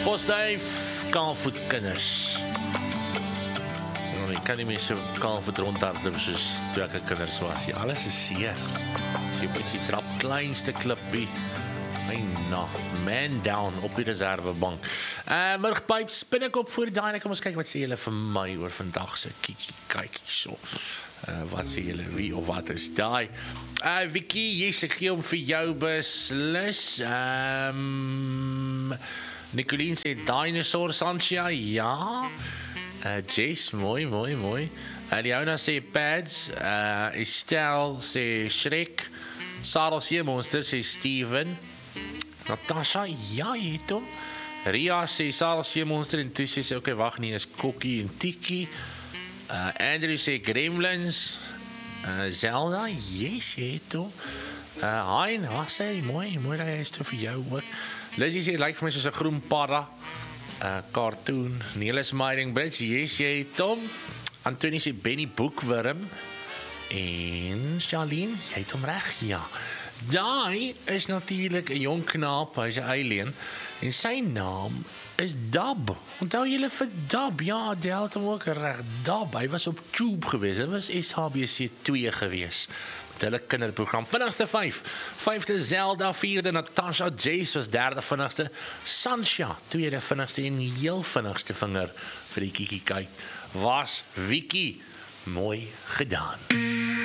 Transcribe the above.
Postduif, kaalvoet kinders. Ek kan nie meer so kaalvoet rondhardloop soos toe ek 'n kinders was. Alles is seer. As jy op die trap, kleinste klippie. Man down op die reservebank. Murgpyps, binnekop voor daai en kom ons kyk wat sê julle vir my oor vandag se kyk so. Wat sê julle, wie of wat is daai? Vicky, yes, ek gee hom vir jou beslis. Nicoline sê dinosaur Sanchia, ja. Jess, mooi. Leona sê pads. Estelle sê Shrek. Sarah sê monster, sê Steven. Natasha, ja, jy het hom. Ria sê Sarah sê monster en toe sê okay, wag nie, is Kokkie en Tiki. Andrew sê Gremlins. Zelda, yes, jy het hom. Hein, wat sê, mooi dat hy is toe vir jou ook. Lizzie sê, lyk vir my soos 'n groen padda. Cartoon, Nelis Meiding Brits, yes, jy het hom. Antonie sê Benny Boekwurm. En Charlene, jy het hom reg, ja. Daai is natuurlik 'n jong knaap, hy's 'n alien. En sy naam is Dab. Onthou julle vir Dab? Ja, die het hom ook reg. Dab, hy was op Tube gewees. Dit was SHBC 2 gewees. Met hulle kinderprogram. Vinnigste 5. 5de Zelda, 4de Natasha, Jace was 3de vinnigste. Sancha, 2de vinnigste en heel vinnigste vinger vir die kiekie kyk was Vicky. Mooi gedaan.